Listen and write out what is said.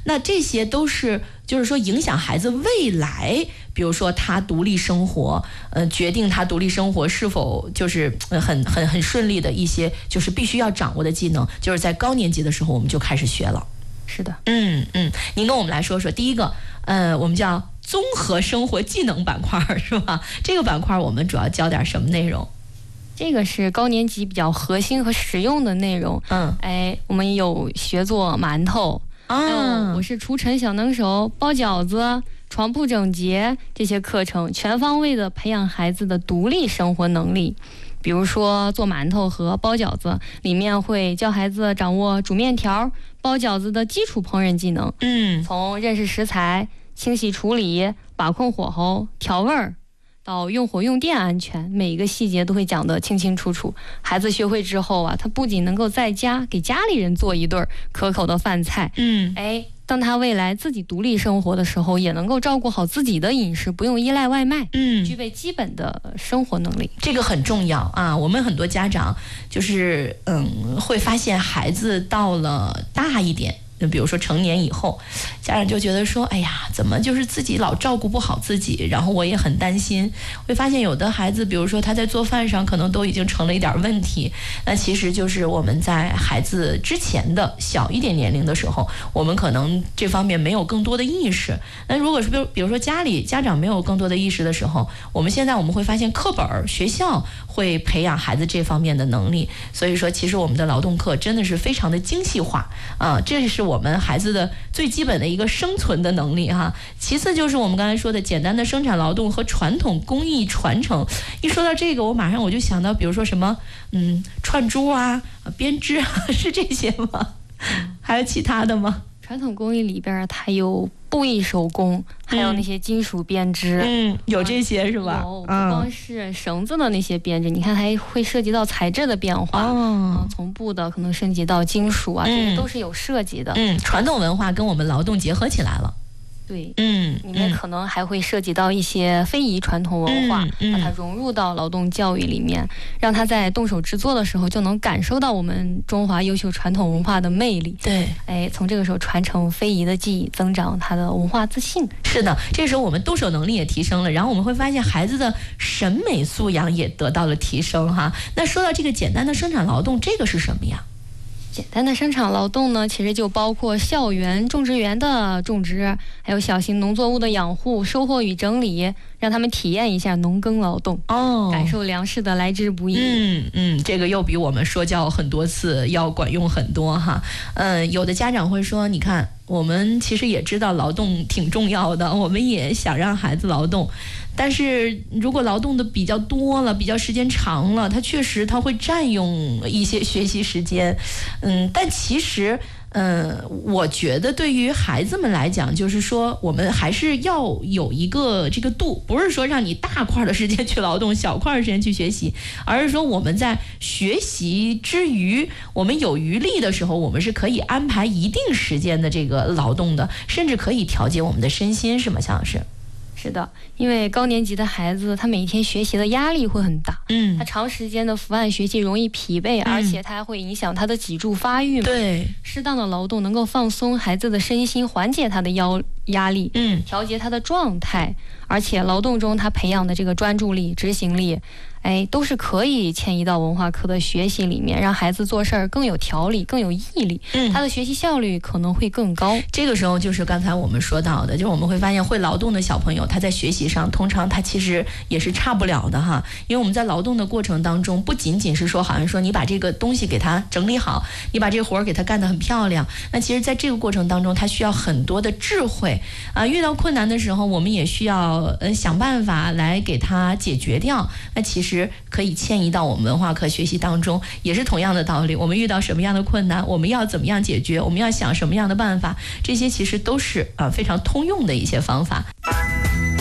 那这些都是就是说影响孩子未来，比如说他独立生活，决定他独立生活是否就是很顺利的一些，就是必须要掌握的技能，就是在高年级的时候我们就开始学了。 是的， 您跟我们来说说，第一个，我们叫综合生活技能板块是吧？这个板块我们主要教点什么内容？ 这个是高年级比较核心和实用的内容。我们有学做馒头，我是厨陈小能手，包饺子，床铺整洁，这些课程全方位的培养孩子的独立生活能力。比如说做馒头和包饺子，里面会教孩子掌握煮面条、包饺子的基础烹饪技能。从认识食材、清洗处理、把控火候、调味儿，到用火用电安全，每一个细节都会讲得清清楚楚。孩子学会之后啊，他不仅能够在家给家里人做一顿可口的饭菜，当他未来自己独立生活的时候，也能够照顾好自己的饮食，不用依赖外卖，具备基本的生活能力。 这个很重要啊！我们很多家长就是会发现孩子到了大一点，比如说成年以后，家长就觉得说，哎呀，怎么就是自己老照顾不好自己，然后我也很担心。会发现有的孩子，比如说他在做饭上可能都已经成了一点问题，那其实就是我们在孩子之前的小一点年龄的时候，我们可能这方面没有更多的意识。那如果是比如说家里家长没有更多的意识的时候，我们现在会发现课本、学校会培养孩子这方面的能力。所以说，其实我们的劳动课真的是非常的精细化啊，这是我们孩子的最基本的一个生存的能力哈。其次就是我们刚才说的简单的生产劳动和传统工艺传承。一说到这个，我马上就想到，比如说什么串珠啊、编织啊，是这些吗？还有其他的吗？ 传统工艺里边它有布艺手工，还有那些金属编织， 有这些是吧？ 有，不光是绳子的那些编织，你看还会涉及到材质的变化，从布的可能升级到金属啊，这些都是有涉及的。 传统文化跟我们劳动结合起来了。 对，里面可能还会涉及到一些非遗传统文化，把它融入到劳动教育里面，让他在动手制作的时候就能感受到我们中华优秀传统文化的魅力。 对， 从这个时候传承非遗的技艺，增长他的文化自信。 是的，这时候我们动手能力也提升了，然后我们会发现孩子的审美素养也得到了提升哈。那说到这个简单的生产劳动，这个是什么呀？ 简单的生产劳动呢，其实就包括校园种植园的种植，还有小型农作物的养护、收获与整理，让他们体验一下农耕劳动，感受粮食的来之不易。 这个又比我们说教很多次要管用很多哈。有的家长会说，你看，我们其实也知道劳动挺重要的，我们也想让孩子劳动，但是如果劳动的比较多了，比较时间长了，它确实会占用一些学习时间。但其实我觉得对于孩子们来讲，就是说我们还是要有一个这个度，不是说让你大块的时间去劳动，小块的时间去学习，而是说我们在学习之余，我们有余力的时候，我们是可以安排一定时间的这个劳动的，甚至可以调节我们的身心，是吗，夏老师？ 是的，因为高年级的孩子他每天学习的压力会很大，他长时间的伏案学习容易疲惫，而且他还会影响他的脊柱发育。 对， 适当的劳动能够放松孩子的身心，缓解他的压力，调节他的状态，而且劳动中他培养的这个专注力、执行力，都是可以迁移到文化课的学习里面，让孩子做事儿更有条理、更有毅力，他的学习效率可能会更高。 这个时候就是刚才我们说到的，就是我们会发现会劳动的小朋友，他在学习上通常他其实也是差不了的哈，因为我们在劳动的过程当中，不仅仅是说好像说你把这个东西给他整理好，你把这个活儿给他干得很漂亮，那其实在这个过程当中，他需要很多的智慧啊，遇到困难的时候，我们也需要想办法来给他解决掉。那其实可以迁移到我们文化课学习当中，也是同样的道理。我们遇到什么样的困难，我们要怎么样解决，我们要想什么样的办法，这些其实都是非常通用的一些方法。